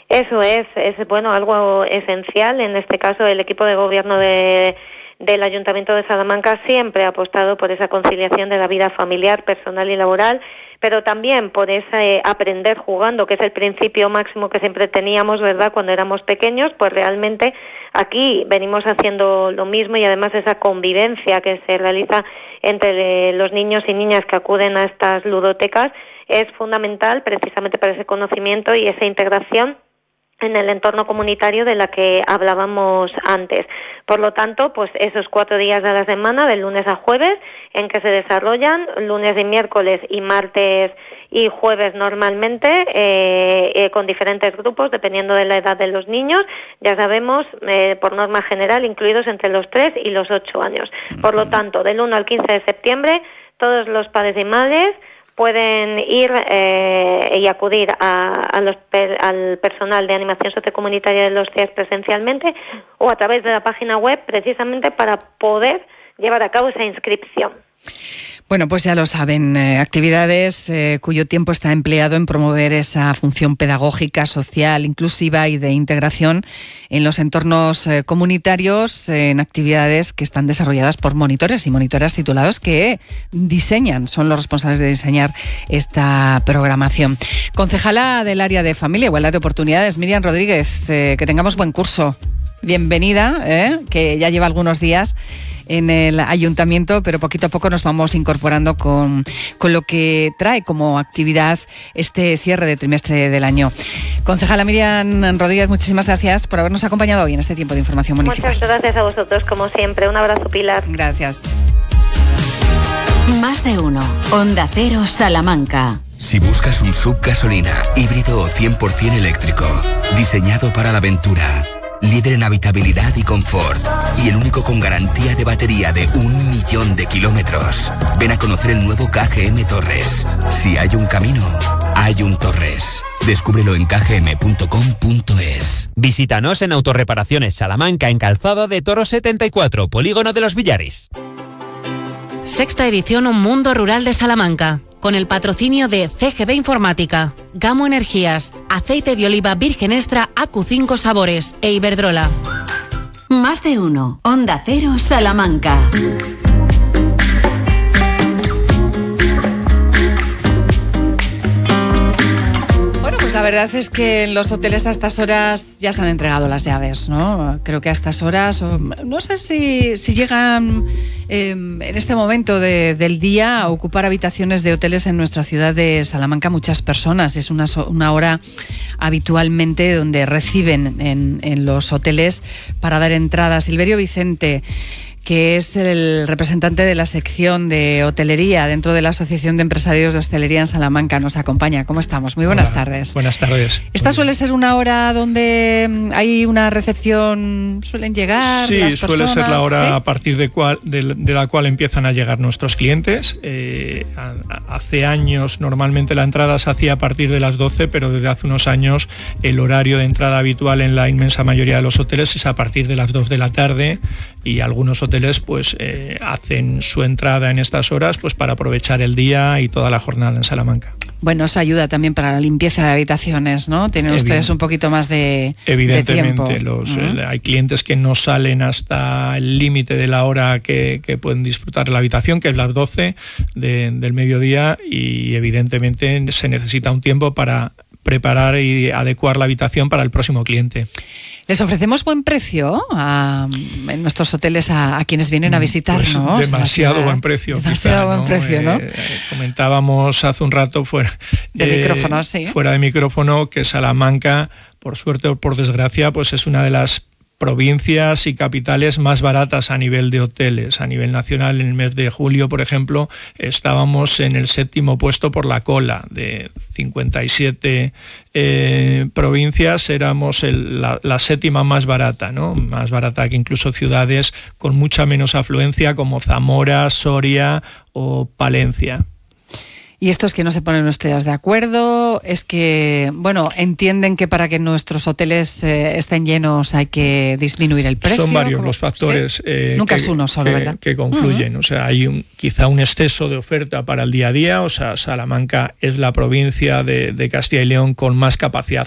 Eso es bueno, algo esencial. En este caso, el equipo de gobierno del Ayuntamiento de Salamanca siempre ha apostado por esa conciliación de la vida familiar, personal y laboral, pero también por ese aprender jugando, que es el principio máximo que siempre teníamos, ¿verdad?, cuando éramos pequeños. Pues realmente aquí venimos haciendo lo mismo, y además esa convivencia que se realiza entre los niños y niñas que acuden a estas ludotecas es fundamental precisamente para ese conocimiento y esa integración en el entorno comunitario de la que hablábamos antes. Por lo tanto, pues esos 4 días de la semana, de lunes a jueves, en que se desarrollan lunes y miércoles y martes y jueves normalmente, con diferentes grupos, dependiendo de la edad de los niños, ya sabemos, por norma general, incluidos entre los 3 y los 8 años. Por lo tanto, del 1 al 15 de septiembre, todos los padres y madres pueden ir y acudir al personal de animación sociocomunitaria de los CIES presencialmente o a través de la página web, precisamente para poder llevar a cabo esa inscripción. Bueno, pues ya lo saben, actividades cuyo tiempo está empleado en promover esa función pedagógica, social, inclusiva y de integración en los entornos comunitarios, en actividades que están desarrolladas por monitores y monitoras titulados que son los responsables de diseñar esta programación. Concejala del área de Familia e Igualdad de Oportunidades, Miriam Rodríguez, que tengamos buen curso. Bienvenida, que ya lleva algunos días en el ayuntamiento, pero poquito a poco nos vamos incorporando con lo que trae como actividad este cierre de trimestre del año. Concejala Miriam Rodríguez, muchísimas gracias por habernos acompañado hoy en este tiempo de información municipal. Muchas gracias a vosotros, como siempre. Un abrazo, Pilar. Gracias. Más de uno. Onda Cero Salamanca. Si buscas un SUV gasolina, híbrido o 100% eléctrico, diseñado para la aventura, líder en habitabilidad y confort, y el único con garantía de batería de 1.000.000 de kilómetros. Ven a conocer el nuevo KGM Torres. Si hay un camino, hay un Torres. Descúbrelo en kgm.com.es. Visítanos en Autorreparaciones Salamanca, en Calzada de Toro 74, Polígono de los Villaris. Sexta edición Un Mundo Rural de Salamanca, con el patrocinio de CGB Informática, Gamo Energías, Aceite de Oliva Virgen Extra AQ5 Sabores e Iberdrola. Más de uno. Onda Cero Salamanca. Pues la verdad es que en los hoteles a estas horas ya se han entregado las llaves, ¿no? Creo que a estas horas, no sé si llegan en este momento del día a ocupar habitaciones de hoteles en nuestra ciudad de Salamanca muchas personas. Es una hora habitualmente donde reciben en los hoteles para dar entrada. Silverio Vicente, que es el representante de la sección de hotelería dentro de la Asociación de Empresarios de Hostelería en Salamanca, nos acompaña. ¿Cómo estamos? Muy buenas tardes. Buenas tardes. ¿Esta suele ser una hora donde hay una recepción, suelen llegar sí, las personas? Suele ser la hora, ¿sí?, a partir de la cual empiezan a llegar nuestros clientes. Hace años normalmente la entrada se hacía a partir de las 12, pero desde hace unos años el horario de entrada habitual en la inmensa mayoría de los hoteles es a partir de las 2 de la tarde, y algunos hoteles pues hacen su entrada en estas horas pues para aprovechar el día y toda la jornada en Salamanca. Bueno, eso ayuda también para la limpieza de habitaciones, ¿no? Tienen ustedes un poquito más de tiempo. Hay clientes que no salen hasta el límite de la hora que pueden disfrutar de la habitación, que es las 12 del mediodía, y evidentemente se necesita un tiempo para preparar y adecuar la habitación para el próximo cliente. ¿Les ofrecemos buen precio en nuestros hoteles a quienes vienen a visitarnos? Pues demasiado buen precio. Demasiado buen precio, ¿no? Comentábamos hace un rato fuera de micrófono que Salamanca, por suerte o por desgracia, pues es una de las provincias y capitales más baratas a nivel de hoteles. A nivel nacional, en el mes de julio, por ejemplo, estábamos en el 7º puesto por la cola. De 57 provincias, éramos la 7ª más barata, ¿no? Más barata que incluso ciudades con mucha menos afluencia como Zamora, Soria o Palencia. ¿Y estos que no se ponen ustedes de acuerdo? Es que, bueno, entienden que para que nuestros hoteles estén llenos hay que disminuir el precio. Son varios los factores. ¿Sí? Nunca es uno solo, ¿verdad? Que confluyen. O sea, hay quizá un exceso de oferta para el día a día. O sea, Salamanca es la provincia de Castilla y León con más capacidad